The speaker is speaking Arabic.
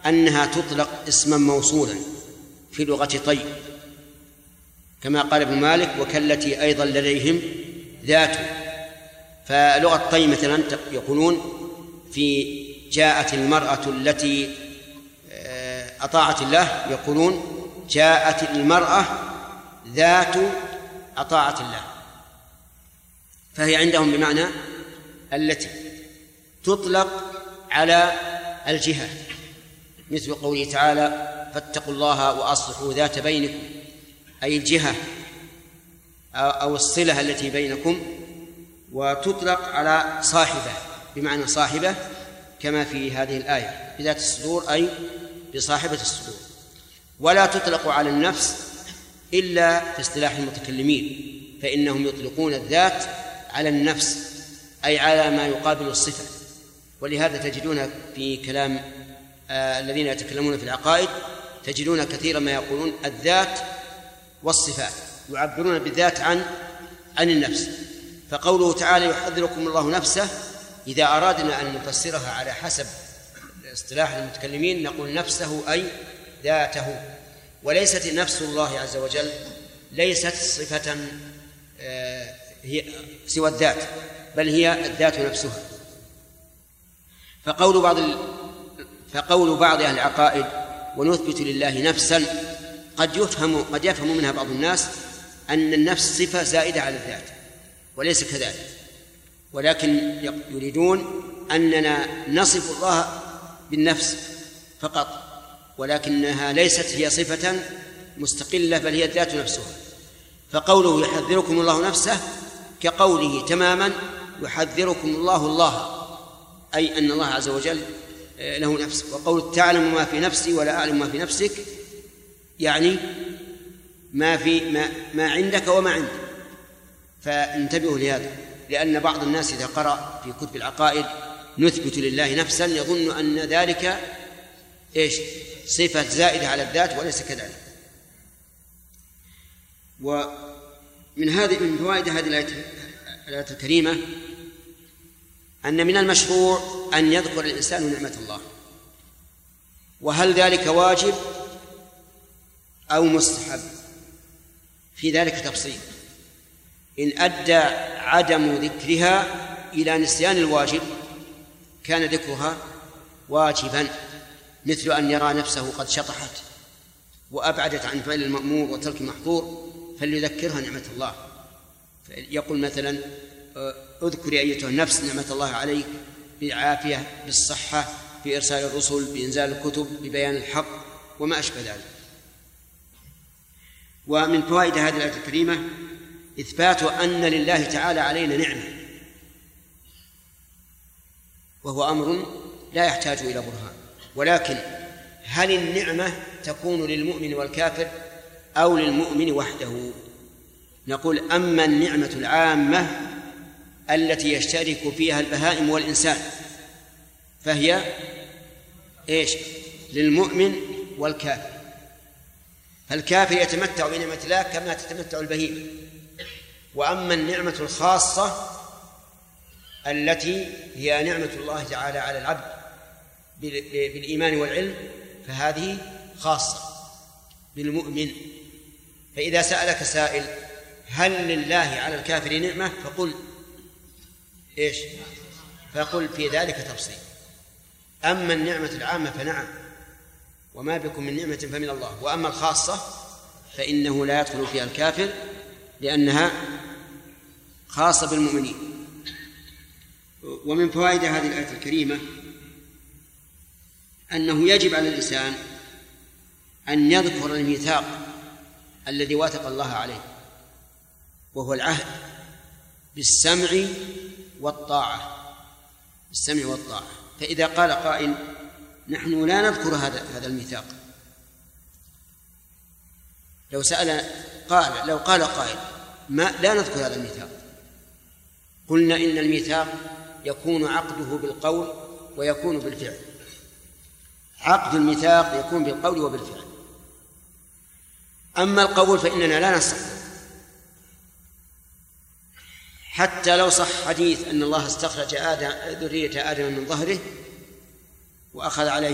أنها تطلق اسما موصولا في لغة طي، كما قال ابن مالك وكالتي أيضا لديهم ذات. فلغة طي مثلا يقولون في جاءت المرأة التي أطاعت الله، يقولون جاءت المرأة ذات أطاعت الله، فهي عندهم بمعنى التي تطلق على الجهة، مثل قوله تعالى فاتقوا الله وأصلحوا ذات بينكم، أي الجهة أو الصلة التي بينكم. وتطلق على صاحبة بمعنى صاحبة كما في هذه الآية بذات الصدور أي بصاحبة الصدور. ولا تطلق على النفس إلا في اصطلاح المتكلمين، فإنهم يطلقون الذات على النفس أي على ما يقابل الصفة. ولهذا تجدون في كلام الذين يتكلمون في العقائد تجدون كثيرا ما يقولون الذات والصفات، يعبرون بالذات عن النفس. فقوله تعالى يحذركم الله نفسه، إذا أرادنا أن نفسرها على حسب اصطلاح المتكلمين نقول نفسه أي ذاته. وليست نفس الله عز وجل ليست صفة هي سوى الذات، بل هي الذات نفسها. فقول بعض أهل العقائد ونثبت لله نفسا قد يفهم منها بعض الناس أن النفس صفة زائدة على الذات، وليس كذلك، ولكن يريدون أننا نصف الله بالنفس فقط، ولكنها ليست هي صفة مستقلة بل هي الذات نفسها. فقوله يحذركم الله نفسه كقوله تماما يحذركم الله، أي أن الله عز وجل له نفس. وقول تعلم ما في نفسي ولا أعلم ما في نفسك، يعني ما عندك وما عندي. فانتبهوا لهذا، لأن بعض الناس إذا قرأ في كتب العقائد نثبت لله نفسا يظن أن ذلك صفة زائدة على الذات، وليس كذلك. من فوائد هذه الآية الكريمة أن من المشروع أن يذكر الإنسان نعمة الله، وهل ذلك واجب أو مستحب؟ في ذلك تفصيل. إن أدى عدم ذكرها إلى نسيان الواجب كان ذكرها واجبا، مثل أن يرى نفسه قد شطحت وأبعدت عن فعل المأمور وترك المحظور فليذكرها نعمة الله. يقول مثلا اذكري أيتها النفس نعمة الله عليك بالعافية، بالصحة، بإرسال الرسل، بإنزال الكتب، ببيان الحق وما أشبه ذلك. ومن فوائد هذه الآية الكريمة إثبات أن لله تعالى علينا نعمة، وهو أمر لا يحتاج إلى برهان. ولكن هل النعمة تكون للمؤمن والكافر أو للمؤمن وحده؟ نقول أما النعمة العامة التي يشترك فيها البهائم والإنسان فهي للمؤمن والكافر. فالكافر يتمتع بنعمة الله كما تتمتع البهيمة. وأما النعمة الخاصة التي هي نعمة الله تعالى على العبد بالإيمان والعلم فهذه خاصة بالمؤمن. فإذا سألك سائل هل لله على الكافر نعمة فقل فقل في ذلك تفصيل. أما النعمة العامة فنعم، وما بكم من نعمة فمن الله. وأما الخاصة فإنه لا يدخل فيها الكافر لأنها خاصة بالمؤمنين. ومن فوائد هذه الآية الكريمة أنه يجب على الإنسان أن يذكر الميثاق الذي واثق الله عليه، وهو العهد بالسمع والطاعة. فإذا قال قائل نحن لا نذكر هذا الميثاق، لو قال قائل لا نذكر هذا الميثاق، قلنا إن الميثاق يكون عقده بالقول ويكون بالفعل. عقد الميثاق يكون بالقول وبالفعل. أما القول فإننا لا نستحق، حتى لو صح حديث أن الله استخرج ذرية آدم من ظهره وأخذ عليه